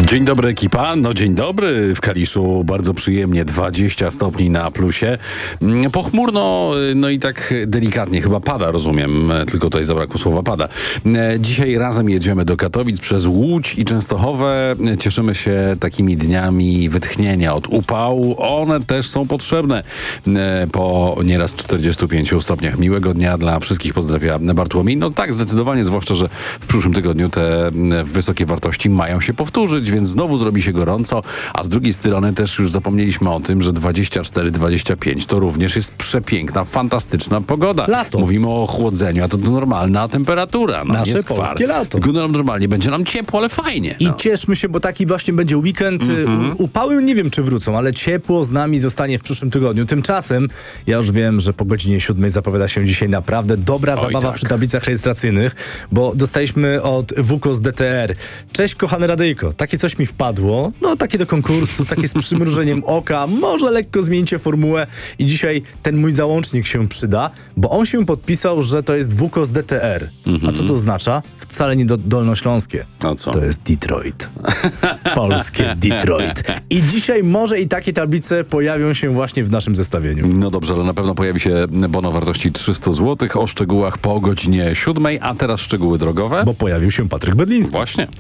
Dzień dobry, ekipa. No dzień dobry. W Kaliszu bardzo przyjemnie, 20 stopni na plusie. Pochmurno, no i tak delikatnie chyba pada, rozumiem. Tylko tutaj zabrakło słowa pada. Dzisiaj razem jedziemy do Katowic przez Łódź i Częstochowę. Cieszymy się takimi dniami wytchnienia od upału. One też są potrzebne po nieraz 45 stopniach. Miłego dnia dla wszystkich. Pozdrawia Bartłomiej. No tak, zdecydowanie, zwłaszcza, że w przyszłym tygodniu te wysokie wartości mają się powtórzyć, więc znowu zrobi się gorąco, a z drugiej strony też już zapomnieliśmy o tym, że 24-25 to również jest przepiękna, fantastyczna pogoda. Lato. Mówimy o ochłodzeniu, a to normalna temperatura. No, Nasze nie skwar. polskie lato. Normalnie będzie nam ciepło, ale fajnie. I cieszmy się, bo taki właśnie będzie weekend. Upały nie wiem, czy wrócą, ale ciepło z nami zostanie w przyszłym tygodniu. Tymczasem ja już wiem, że po godzinie 7 zapowiada się dzisiaj naprawdę dobra zabawa tak. przy tablicach rejestracyjnych, bo dostaliśmy od WKOS DTR. Cześć, kochany radyjko. Takie coś mi wpadło. No, takie do konkursu, takie z przymrużeniem oka. Może lekko zmieńcie formułę i dzisiaj ten mój załącznik się przyda, bo on się podpisał, że to jest WKOS DTR. A co to oznacza? Wcale nie dolnośląskie. A co? To jest Detroit. Polskie Detroit. I dzisiaj może i takie tablice pojawią się właśnie w naszym zestawieniu. No dobrze, ale na pewno pojawi się bon o wartości 300 zł. O szczegółach po godzinie 7, a teraz szczegóły drogowe. Bo pojawił się Patryk Bedliński. Właśnie.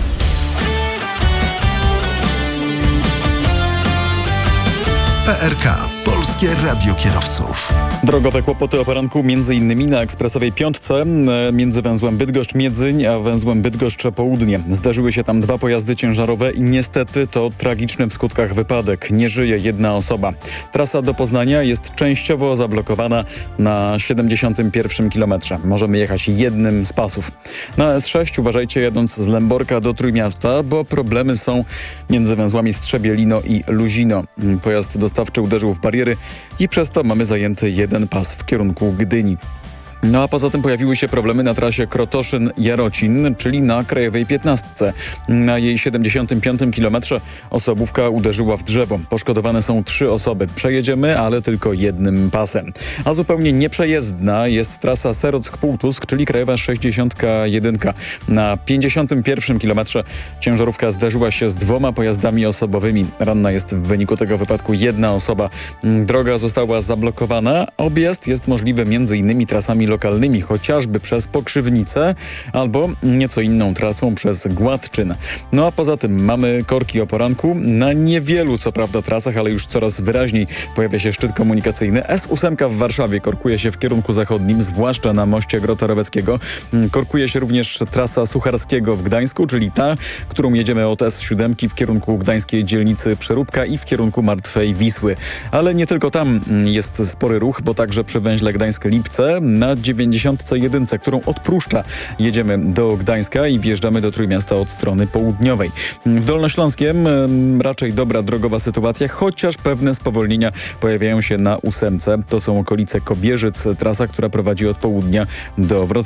PRK. Polskie Radio Kierowców. Drogowe kłopoty o poranku m.in. na ekspresowej piątce między węzłem Bydgoszcz-Miedzyń a węzłem Bydgoszcz-Południe. Zdarzyły się tam 2 pojazdy ciężarowe i niestety to tragiczny w skutkach wypadek. Nie żyje jedna osoba. Trasa do Poznania jest częściowo zablokowana na 71 kilometrze. Możemy jechać jednym z pasów. Na S6 uważajcie jadąc z Lęborka do Trójmiasta, bo problemy są między węzłami Strzebielino i Luzino. Pojazd dostawczy uderzył w bariery i przez to mamy zajęty jeden pas w kierunku Gdyni. No a poza tym pojawiły się problemy na trasie Krotoszyn-Jarocin, czyli na Krajowej 15. Na jej 75 kilometrze osobówka uderzyła w drzewo. Poszkodowane są 3 osoby. Przejedziemy, ale tylko jednym pasem. A zupełnie nieprzejezdna jest trasa Serock-Półtusk, czyli Krajowa 61. Na 51 kilometrze ciężarówka zderzyła się z 2 pojazdami osobowymi. Ranna jest w wyniku tego wypadku 1 osoba. Droga została zablokowana. Objazd jest możliwy m.in. trasami lokalnymi, chociażby przez Pokrzywnicę albo nieco inną trasą przez Gładczyn. No a poza tym mamy korki o poranku na niewielu co prawda trasach, ale już coraz wyraźniej pojawia się szczyt komunikacyjny. S8 w Warszawie korkuje się w kierunku zachodnim, zwłaszcza na moście Grota Roweckiego. Korkuje się również trasa Sucharskiego w Gdańsku, czyli ta, którą jedziemy od S7 w kierunku gdańskiej dzielnicy Przeróbka i w kierunku Martwej Wisły. Ale nie tylko tam jest spory ruch, bo także przy węźle Gdańsk-Lipce na 91, którą od Pruszcza jedziemy do Gdańska i wjeżdżamy do Trójmiasta od strony południowej. W Dolnośląskiem raczej dobra drogowa sytuacja, chociaż pewne spowolnienia pojawiają się na 8. To są okolice Kobierzyc, trasa, która prowadzi od południa do Wrocławia.